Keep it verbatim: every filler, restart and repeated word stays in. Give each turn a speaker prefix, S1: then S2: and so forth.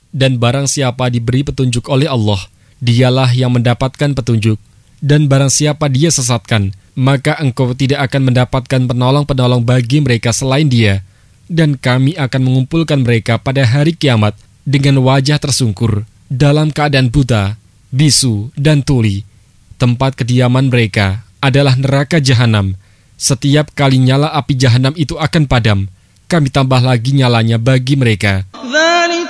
S1: Dan barang siapa diberi petunjuk oleh Allah, dialah yang mendapatkan petunjuk. Dan barang siapa dia sesatkan, maka engkau tidak akan mendapatkan penolong-penolong bagi mereka selain dia. Dan kami akan mengumpulkan mereka pada hari kiamat dengan wajah tersungkur, dalam keadaan buta, bisu, dan tuli. Tempat kediaman mereka adalah neraka jahanam. Setiap kali nyala api jahanam itu akan padam, kami tambah lagi nyalanya bagi mereka.